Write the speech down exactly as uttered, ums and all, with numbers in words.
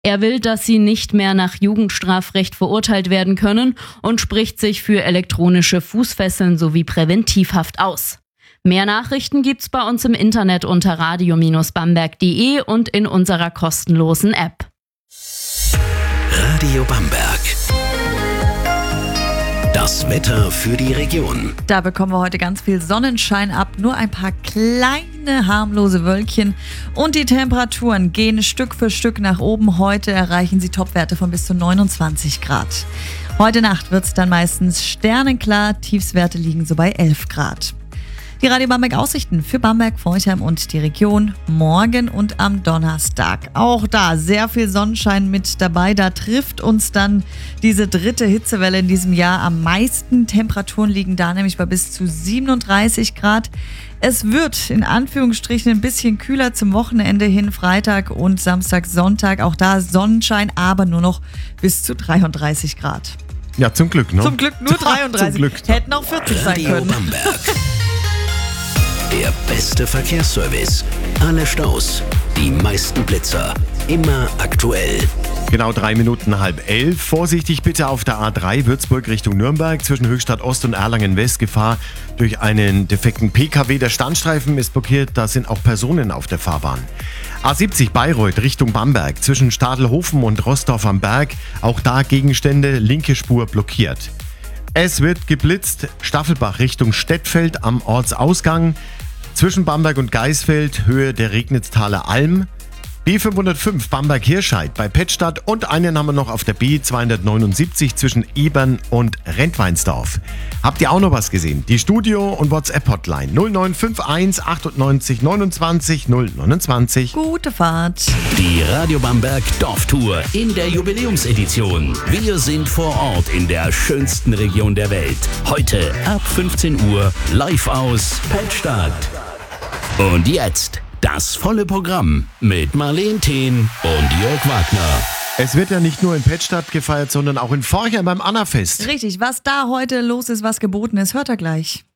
Er will, dass sie nicht mehr nach Jugendstrafrecht verurteilt werden können und spricht sich für elektronische Fußfesseln sowie Präventivhaft aus. Mehr Nachrichten gibt's bei uns im Internet unter radio Bindestrich bamberg punkt de und in unserer kostenlosen App. Radio Bamberg. Das Wetter für die Region. Da bekommen wir heute ganz viel Sonnenschein ab, nur ein paar kleine harmlose Wölkchen und die Temperaturen gehen Stück für Stück nach oben. Heute erreichen sie Topwerte von bis zu neunundzwanzig Grad. Heute Nacht wird es dann meistens sternenklar, Tiefstwerte liegen so bei elf Grad. Die Radio Bamberg Aussichten für Bamberg, Forchheim und die Region morgen und am Donnerstag. Auch da sehr viel Sonnenschein mit dabei. Da trifft uns dann diese dritte Hitzewelle in diesem Jahr am meisten. Temperaturen liegen da nämlich bei bis zu siebenunddreißig Grad. Es wird in Anführungsstrichen ein bisschen kühler zum Wochenende hin, Freitag und Samstag, Sonntag. Auch da Sonnenschein, aber nur noch bis zu dreiunddreißig Grad. Ja, zum Glück, ne? Zum Glück nur dreiunddreißig. Zum Glück. Hätten auch vierzig sein Radio können. Bamberg. Der beste Verkehrsservice. Alle Staus, die meisten Blitzer. Immer aktuell. Genau drei Minuten halb elf. Vorsichtig bitte auf der A drei Würzburg Richtung Nürnberg zwischen Höchstadt Ost und Erlangen West. Gefahr durch einen defekten P K W. Der Standstreifen ist blockiert, da sind auch Personen auf der Fahrbahn. A siebzig Bayreuth Richtung Bamberg zwischen Stadelhofen und Rossdorf am Berg. Auch da Gegenstände, linke Spur blockiert. Es wird geblitzt, Staffelbach Richtung Stettfeld am Ortsausgang. Zwischen Bamberg und Geisfeld, Höhe der Regnitztaler Alm. B fünfhundertfünf Bamberg-Hirscheid bei Pettstadt und einen haben wir noch auf der B zweihundertneunundsiebzig zwischen Ebern und Rentweinsdorf. Habt ihr auch noch was gesehen? Die Studio- und WhatsApp-Hotline null neun fünf eins achtundneunzig neunundzwanzig null neunundzwanzig. Gute Fahrt. Die Radio Bamberg Dorftour in der Jubiläumsedition. Wir sind vor Ort in der schönsten Region der Welt. Heute ab fünfzehn Uhr live aus Pettstadt. Und jetzt das volle Programm mit Marleen Thehn und Jörg Wagner. Es wird ja nicht nur in Pettstadt gefeiert, sondern auch in Forchheim beim Annafest. Richtig, was da heute los ist, was geboten ist, hört er gleich.